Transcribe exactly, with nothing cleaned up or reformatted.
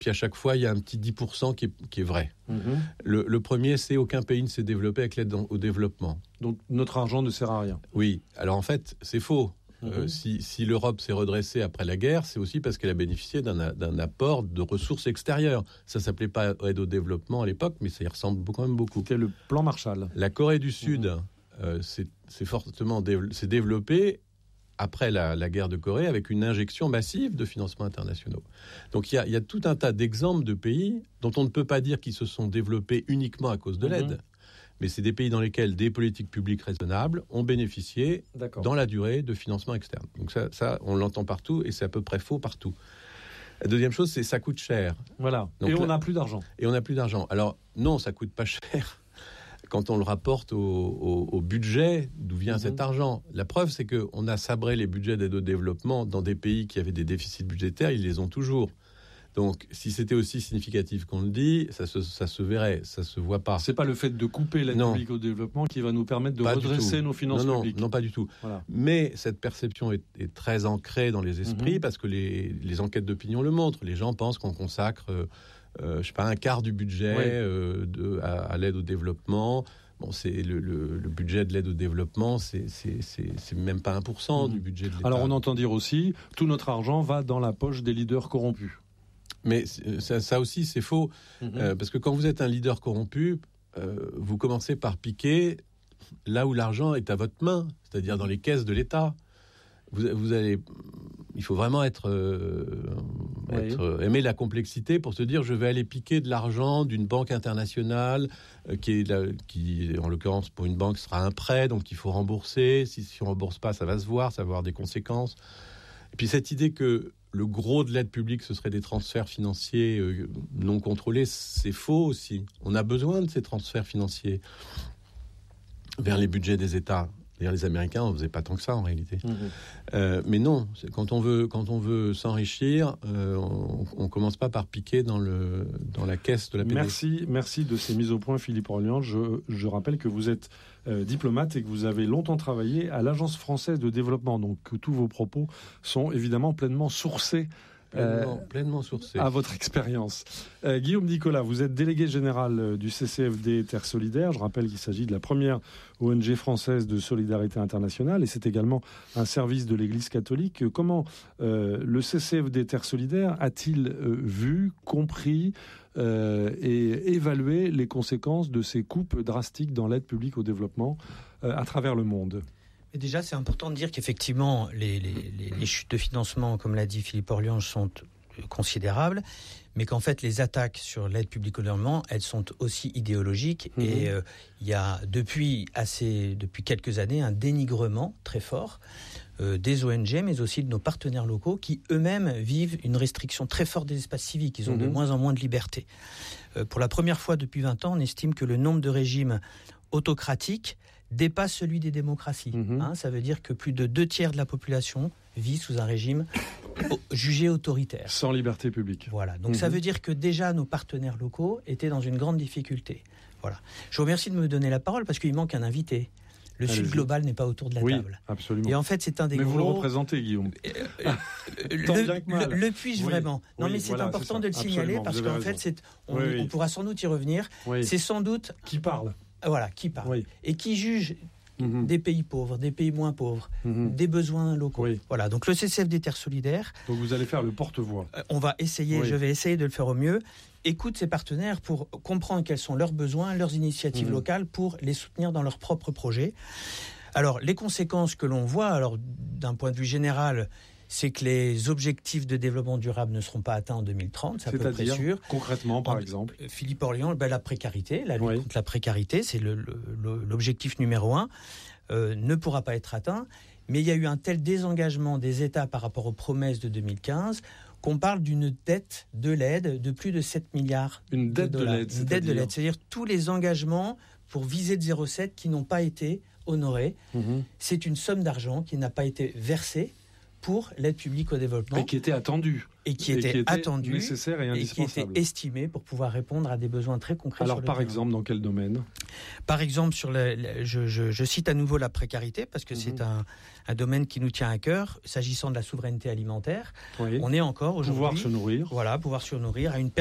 puis à chaque fois, il y a un petit dix pour cent qui est, qui est vrai. Mmh. Le, le premier, c'est aucun pays ne s'est développé avec l'aide au développement. Donc notre argent ne sert à rien. Oui, alors en fait, c'est faux. Mmh. Euh, si, si l'Europe s'est redressée après la guerre, c'est aussi parce qu'elle a bénéficié d'un, d'un apport de ressources extérieures. Ça ne s'appelait pas aide au développement à l'époque, mais ça y ressemble quand même beaucoup. C'était le plan Marshall. La Corée du Sud mmh. euh, s'est, s'est fortement dév- s'est développée après la, la guerre de Corée, avec une injection massive de financements internationaux. Donc il y a, il y a tout un tas d'exemples de pays dont on ne peut pas dire qu'ils se sont développés uniquement à cause de mmh. l'aide, mais c'est des pays dans lesquels des politiques publiques raisonnables ont bénéficié D'accord. dans la durée de financements externes. Donc ça, ça, on l'entend partout et c'est à peu près faux partout. La deuxième chose, c'est que ça coûte cher. Voilà. Donc, et on n'a plus d'argent. Et on n'a plus d'argent. Alors non, ça coûte pas cher. Quand on le rapporte au, au, au budget, d'où vient mmh. cet argent. La preuve, c'est qu'on a sabré les budgets d'aide au développement dans des pays qui avaient des déficits budgétaires, ils les ont toujours. Donc, si c'était aussi significatif qu'on le dit, ça se, ça se verrait, ça se voit pas. C'est pas le fait de couper l'aide non. publique au développement qui va nous permettre de pas redresser nos finances non, non, publiques. Non, pas du tout. Voilà. Mais cette perception est, est très ancrée dans les esprits mmh. parce que les, les enquêtes d'opinion le montrent. Les gens pensent qu'on consacre... Euh, Euh, je sais pas, un quart du budget oui. euh, de, à, à l'aide au développement. Bon, c'est le, le, le budget de l'aide au développement, c'est, c'est, c'est, c'est même pas un pour cent mmh. du budget de l'État. Alors on entend dire aussi, tout notre argent va dans la poche des leaders corrompus. Mais ça, ça aussi, c'est faux. Mmh. Euh, parce que quand vous êtes un leader corrompu, euh, vous commencez par piquer là où l'argent est à votre main, c'est-à-dire dans les caisses de l'État. Vous, vous allez, il faut vraiment être, euh, oui. être euh, aimer la complexité pour se dire je vais aller piquer de l'argent d'une banque internationale euh, qui est la, qui en l'occurrence pour une banque sera un prêt donc il faut rembourser. Si si on rembourse pas, ça va se voir, ça va avoir des conséquences. Et puis cette idée que le gros de l'aide publique ce serait des transferts financiers euh, non contrôlés, c'est faux aussi. On a besoin de ces transferts financiers vers les budgets des États. D'ailleurs, les Américains ne faisaient pas tant que ça, en réalité. Mmh. Euh, mais non, c'est, quand, on veut, quand on veut s'enrichir, euh, on ne commence pas par piquer dans, le, dans la caisse de la P D V. Merci, merci de ces mises au point, Philippe Orliand. Je, je rappelle que vous êtes euh, diplomate et que vous avez longtemps travaillé à l'Agence française de développement. Donc, que tous vos propos sont évidemment pleinement sourcés. Pleinement, euh, pleinement sourcé. À votre expérience. Euh, Guillaume Nicolas, vous êtes délégué général du C C F D Terre Solidaire. Je rappelle qu'il s'agit de la première O N G française de solidarité internationale et c'est également un service de l'Église catholique. Comment euh, le C C F D Terre Solidaire a-t-il euh, vu, compris euh, et évalué les conséquences de ces coupes drastiques dans l'aide publique au développement euh, à travers le monde ? Et déjà, c'est important de dire qu'effectivement, les, les, les, les chutes de financement, comme l'a dit Philippe Orliand, sont considérables, mais qu'en fait, les attaques sur l'aide publique au développement, elles sont aussi idéologiques. Mmh. Et euh, il y a depuis, assez, depuis quelques années un dénigrement très fort euh, des O N G, mais aussi de nos partenaires locaux qui eux-mêmes vivent une restriction très forte des espaces civiques. Ils ont mmh. de moins en moins de liberté. Euh, pour la première fois depuis vingt ans, on estime que le nombre de régimes autocratiques dépasse celui des démocraties. Mmh. Hein, ça veut dire que plus de deux tiers de la population vit sous un régime jugé autoritaire. Sans liberté publique. Voilà. Donc mmh. ça veut dire que déjà nos partenaires locaux étaient dans une grande difficulté. Voilà. Je vous remercie de me donner la parole parce qu'il manque un invité. Le Allez-y. Sud global n'est pas autour de la oui, table. Absolument. Et en fait, c'est un des Mais gros... vous le représentez, Guillaume. Euh, le, le, le puis-je oui, vraiment Non, oui, mais c'est voilà, important c'est de le signaler absolument, parce qu'en raison. fait, c'est, on, oui, oui. on pourra sans doute y revenir. Oui. C'est sans doute... Qui parle Voilà, qui parle. Oui. Et qui juge mmh. des pays pauvres, des pays moins pauvres, mmh. des besoins locaux. Oui. Voilà, donc le C C F D Terre Solidaire... Donc vous allez faire le porte-voix. Euh, on va essayer, oui. je vais essayer de le faire au mieux. Écoute ses partenaires pour comprendre quels sont leurs besoins, leurs initiatives mmh. locales pour les soutenir dans leurs propres projets. Alors, les conséquences que l'on voit, alors d'un point de vue général, c'est que les objectifs de développement durable ne seront pas atteints en deux mille trente, c'est à peu près sûr. Concrètement, par en, exemple Philippe Orliand, ben, la précarité, la lutte oui. contre la précarité, c'est le, le, l'objectif numéro un, euh, ne pourra pas être atteint. Mais il y a eu un tel désengagement des États par rapport aux promesses de deux mille quinze qu'on parle d'une dette de l'aide de plus de sept milliards Une dette de, de, dollars. l'aide, Une dette de l'aide, c'est-à-dire tous les engagements pour viser de zéro virgule sept qui n'ont pas été honorés. Mmh. C'est une somme d'argent qui n'a pas été versée pour l'aide publique au développement. Et qui était attendu. Et qui était, et qui était attendu, nécessaire et indispensable. Et qui était estimé pour pouvoir répondre à des besoins très concrets. Alors, sur le par terrain. exemple, dans quel domaine ? Par exemple, sur le, le, je, je, je cite à nouveau la précarité, parce que mmh. c'est un, un domaine qui nous tient à cœur. S'agissant de la souveraineté alimentaire, oui. on est encore aujourd'hui... Pouvoir se nourrir. Voilà, pouvoir se nourrir à une